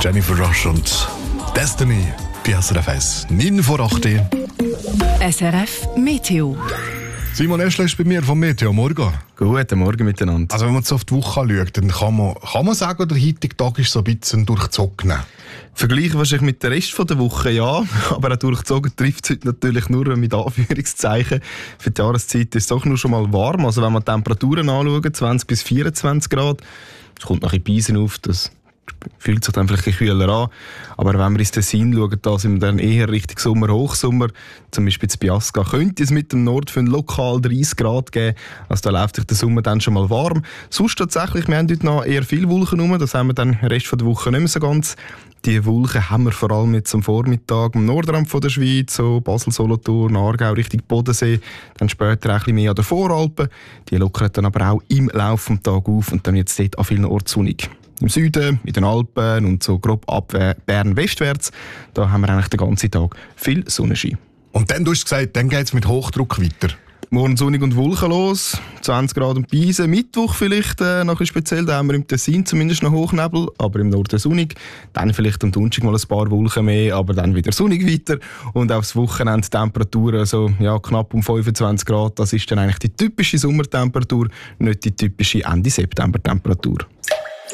Jennifer Rush und Destiny bei SRF 1. 9 vor 8 Uhr. SRF Meteo. Simon Eschle ist bei mir vom Meteo. Morgen. Guten Morgen miteinander. Also wenn man so auf die Woche schaut, dann kann man sagen, der heutige Tag ist so ein bisschen durchzogen. Vergleichen wahrscheinlich mit dem Rest der Woche, ja. Aber auch durchzogen trifft es heute natürlich nur mit Anführungszeichen. Für die Jahreszeit ist es doch nur schon mal warm. Also wenn man die Temperaturen anschaut, 20 bis 24 Grad, es kommt noch ein bisschen auf, das fühlt sich dann vielleicht ein bisschen kühler an. Aber wenn wir ins Tessin schauen, da sind wir dann eher Richtung Sommer, Hochsommer. Zum Beispiel in Biasca könnte es mit dem Nordföhn lokal 30 Grad geben. Also da läuft sich der Sommer dann schon mal warm. Sonst tatsächlich, wir haben heute noch eher viele Wolken rum. Das haben wir dann den Rest der Woche nicht mehr so ganz. Die Wolken haben wir vor allem jetzt am Vormittag am Nordrand von der Schweiz, so Basel, Solothurn, Aargau, Richtung Bodensee. Dann später auch ein bisschen mehr an den Voralpen. Die lockern dann aber auch im Laufe des Tages auf und dann jetzt dort an vielen Orten sonnig. Im Süden, in den Alpen und so grob ab Bern westwärts, da haben wir eigentlich den ganzen Tag viel Sonnenschein. Und dann, du hast gesagt, dann geht es mit Hochdruck weiter. Morgen sonnig und wolkenlos, 20 Grad und Beisen. Mittwoch vielleicht noch ein speziell, da haben wir im Tessin zumindest noch Hochnebel, aber im Norden sonnig. Dann vielleicht am Donnerstag mal ein paar Wolken mehr, aber dann wieder sonnig weiter. Und aufs Wochenende Temperaturen so, ja, knapp um 25 Grad. Das ist dann eigentlich die typische Sommertemperatur, nicht die typische Ende-September-Temperatur.